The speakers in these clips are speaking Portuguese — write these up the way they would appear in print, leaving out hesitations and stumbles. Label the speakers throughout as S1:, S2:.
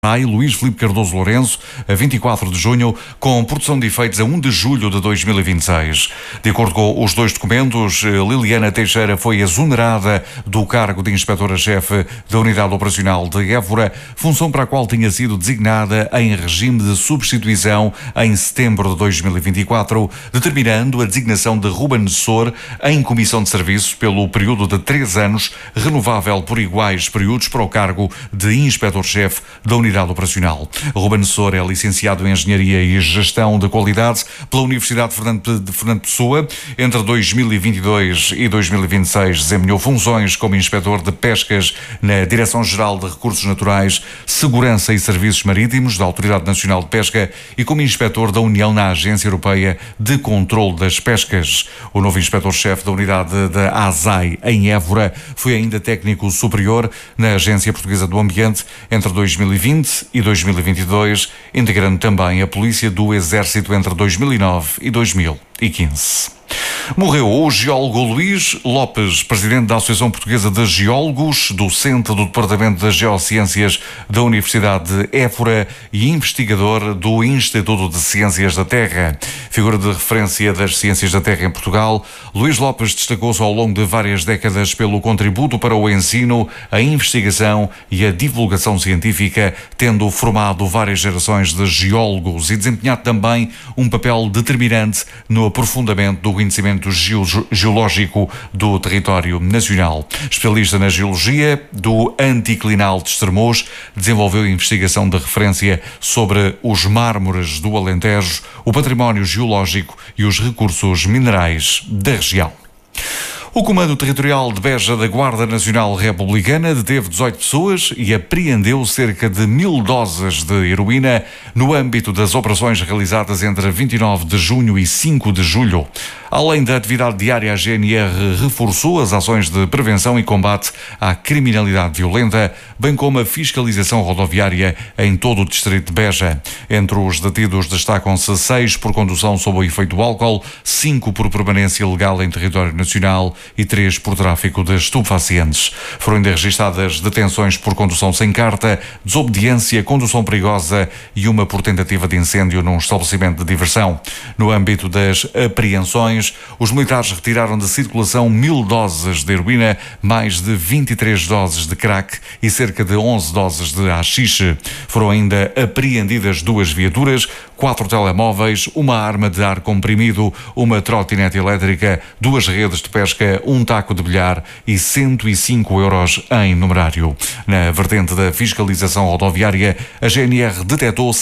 S1: Luís Filipe Cardoso Lourenço, a 24 de junho, com produção de efeitos a 1 de julho de 2026. De acordo com os dois documentos, Liliana Teixeira foi exonerada do cargo de inspetora-chefe da Unidade Operacional de Évora, função para a qual tinha sido designada em regime de substituição em setembro de 2024, determinando a designação de Ruben Sor em comissão de serviços pelo período de 3 anos, renovável por iguais períodos para o cargo de inspetor-chefe da Unidade Operacional. Ruben Sor é licenciado em Engenharia e Gestão de Qualidade pela Universidade de Fernando Pessoa. Entre 2022 e 2026 desempenhou funções como inspetor de pescas na Direção-Geral de Recursos Naturais, Segurança e Serviços Marítimos da Autoridade Nacional de Pesca e como inspetor da União na Agência Europeia de Controlo das Pescas. O novo inspetor-chefe da unidade da ASAI em Évora foi ainda técnico superior na Agência Portuguesa do Ambiente entre 2020 e 2022, integrando também a Polícia do Exército entre 2009 e 2015. Morreu o geólogo Luís Lopes, presidente da Associação Portuguesa de Geólogos, docente do Departamento das Geociências da Universidade de Évora e investigador do Instituto de Ciências da Terra. Figura de referência das ciências da Terra em Portugal, Luís Lopes destacou-se ao longo de várias décadas pelo contributo para o ensino, a investigação e a divulgação científica, tendo formado várias gerações de geólogos e desempenhado também um papel determinante no aprofundamento do conhecimento geológico do território nacional. Especialista na geologia do Anticlinal de Estremoz, desenvolveu investigação de referência sobre os mármores do Alentejo, o património geológico e os recursos minerais da região. O Comando Territorial de Beja da Guarda Nacional Republicana deteve 18 pessoas e apreendeu cerca de 1000 doses de heroína no âmbito das operações realizadas entre 29 de junho e 5 de julho. Além da atividade diária, a GNR reforçou as ações de prevenção e combate à criminalidade violenta, bem como a fiscalização rodoviária em todo o distrito de Beja. Entre os detidos destacam-se 6 por condução sob o efeito do álcool, 5 por permanência ilegal em território nacional e 3 por tráfico de estupefacientes. Foram ainda registadas detenções por condução sem carta, desobediência, condução perigosa e uma por tentativa de incêndio num estabelecimento de diversão. No âmbito das apreensões, os militares retiraram de circulação 1000 doses de heroína, mais de 23 doses de crack e cerca de 11 doses de haxixe. Foram ainda apreendidas 2 viaturas, 4 telemóveis, uma arma de ar comprimido, uma trotinete elétrica, 2 redes de pesca, um taco de bilhar e 105 euros em numerário. Na vertente da fiscalização rodoviária, a GNR detectou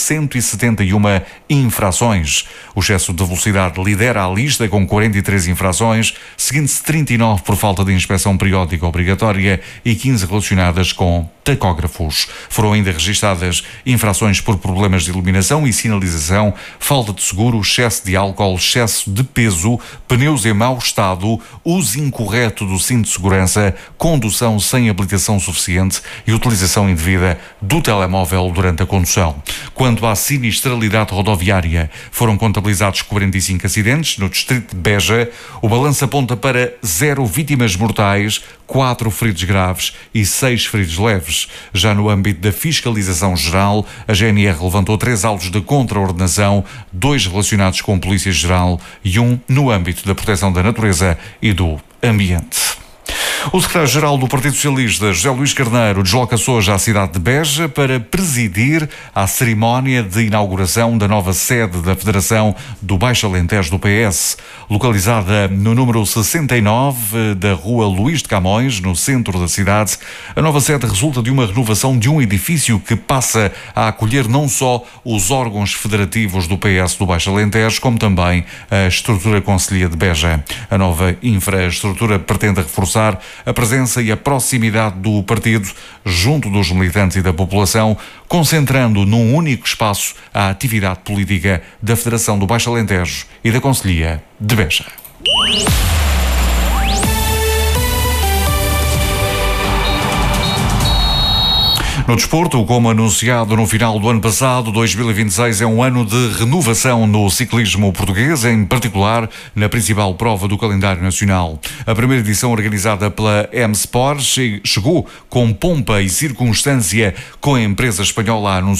S1: 171 infrações. O excesso de velocidade lidera a lista com 43 infrações, seguindo-se 39 por falta de inspeção periódica obrigatória e 15 relacionadas com tacógrafos. Foram ainda registadas infrações por problemas de iluminação e sinalização, falta de seguro, excesso de álcool, excesso de peso, pneus em mau estado, uso incorreto do cinto de segurança, condução sem habilitação suficiente e utilização indevida do telemóvel durante a condução. Quanto à sinistralidade rodoviária, foram contabilizados 45 acidentes no distrito de Beja. O balanço aponta para 0 vítimas mortais, 4 feridos graves e 6 feridos leves. Já no âmbito da fiscalização geral, a GNR levantou 3 autos de contraordenação, 2 relacionados com a Polícia Geral e 1 no âmbito da proteção da natureza e do ambiente. O secretário-geral do Partido Socialista, José Luís Carneiro, desloca-se hoje à cidade de Beja para presidir a cerimónia de inauguração da nova sede da Federação do Baixo Alentejo do PS, localizada no número 69 da Rua Luís de Camões, no centro da cidade. A nova sede resulta de uma renovação de um edifício que passa a acolher não só os órgãos federativos do PS do Baixo Alentejo, como também a estrutura concelhia de Beja. A nova infraestrutura pretende reforçar a presença e a proximidade do partido junto dos militantes e da população, concentrando num único espaço a atividade política da Federação do Baixo Alentejo e da Concelhia de Beja. No desporto, como anunciado no final do ano passado, 2026 é um ano de renovação no ciclismo português, em particular na principal prova do calendário nacional. A primeira edição, organizada pela M-Sport, chegou com pompa e circunstância, com a empresa espanhola a anunciar